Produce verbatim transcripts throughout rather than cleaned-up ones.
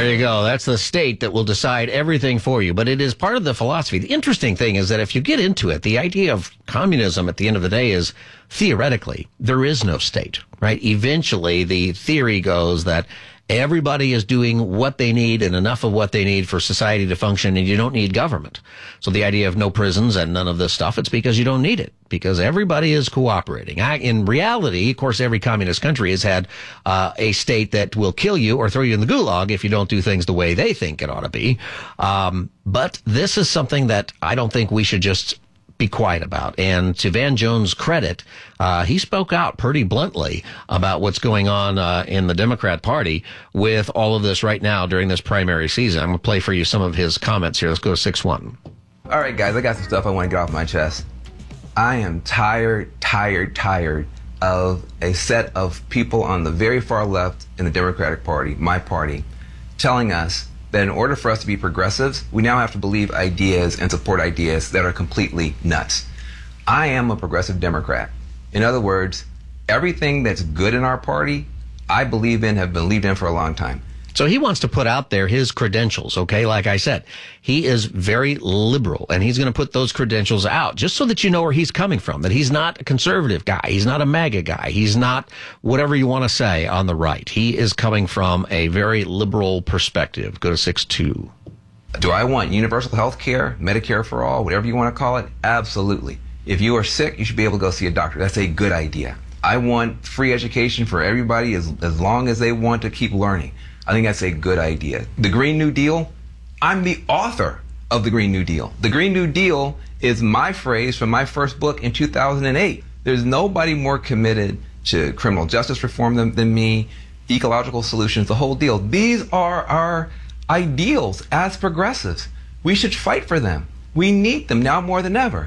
There you go. That's the state that will decide everything for you. But it is part of the philosophy. The interesting thing is that if you get into it, the idea of communism at the end of the day is theoretically, there is no state, right? Eventually, the theory goes that everybody is doing what they need and enough of what they need for society to function, and you don't need government. So the idea of no prisons and none of this stuff, it's because you don't need it, because everybody is cooperating. I, in reality, of course, every communist country has had uh, a state that will kill you or throw you in the gulag if you don't do things the way they think it ought to be. Um, but this is something that I don't think we should just be quiet about. And to Van Jones' credit, uh, he spoke out pretty bluntly about what's going on uh, in the Democrat Party with all of this right now during this primary season. I'm going to play for you some of his comments here. Let's go to six one. All right, guys, I got some stuff I want to get off my chest. I am tired, tired, tired of a set of people on the very far left in the Democratic Party, my party, telling us that in order for us to be progressives, we now have to believe ideas and support ideas that are completely nuts. I am a progressive Democrat. In other words, everything that's good in our party, I believe in, have believed in for a long time. So he wants to put out there his credentials, okay? Like I said, he is very liberal, and he's going to put those credentials out just so that you know where he's coming from, that he's not a conservative guy. He's not a MAGA guy. He's not whatever you want to say on the right. He is coming from a very liberal perspective. Go to six two. Do I want universal health care, Medicare for all, whatever you want to call it? Absolutely. If you are sick, you should be able to go see a doctor. That's a good idea. I want free education for everybody as, as long as they want to keep learning. I think that's a good idea. The Green New Deal, I'm the author of the Green New Deal. The Green New Deal is my phrase from my first book in two thousand eight. There's nobody more committed to criminal justice reform than, than me, ecological solutions, the whole deal. These are our ideals as progressives. We should fight for them. We need them now more than ever.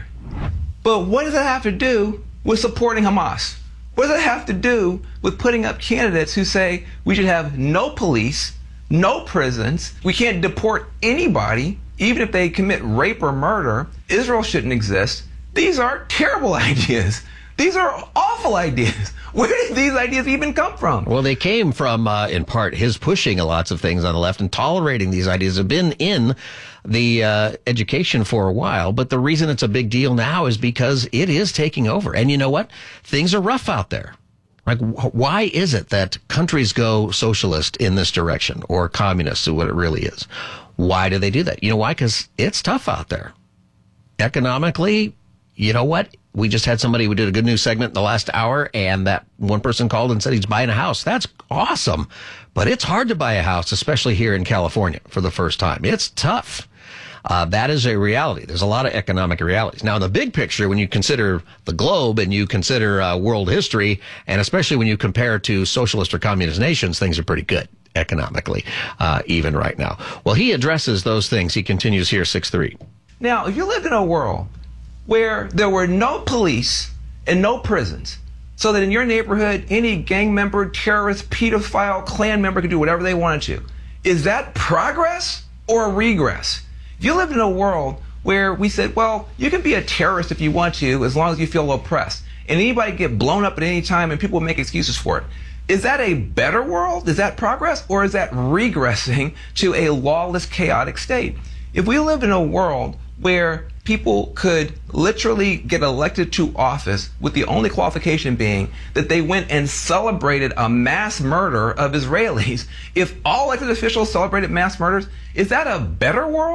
But what does that have to do with supporting Hamas? What does it have to do with putting up candidates who say we should have no police, no prisons, we can't deport anybody, even if they commit rape or murder, Israel shouldn't exist? These are terrible ideas. These are awful ideas. Where did these ideas even come from? Well, they came from, uh, in part, his pushing lots of things on the left and tolerating these ideas. Have been in the uh, education for a while, but the reason it's a big deal now is because it is taking over. And you know what? Things are rough out there. Like, wh- why is it that countries go socialist in this direction, or communist, or what it really is? Why do they do that? You know why? Because it's tough out there. Economically, you know what? We just had somebody who did a good news segment in the last hour, and that one person called and said he's buying a house. That's awesome. But it's hard to buy a house, especially here in California for the first time. It's tough. Uh, that is a reality. There's a lot of economic realities. Now, in the big picture, when you consider the globe and you consider uh, world history, and especially when you compare to socialist or communist nations, things are pretty good economically, uh, even right now. Well, he addresses those things. He continues here, six three. Now, if you lived in a world where there were no police and no prisons, so that in your neighborhood, any gang member, terrorist, pedophile, Klan member could do whatever they wanted to, is that progress or regress? If you lived in a world where we said, well, you can be a terrorist if you want to, as long as you feel oppressed, and anybody can get blown up at any time and people make excuses for it, is that a better world? Is that progress? Or is that regressing to a lawless, chaotic state? If we lived in a world where people could literally get elected to office with the only qualification being that they went and celebrated a mass murder of Israelis, if all elected officials celebrated mass murders, is that a better world?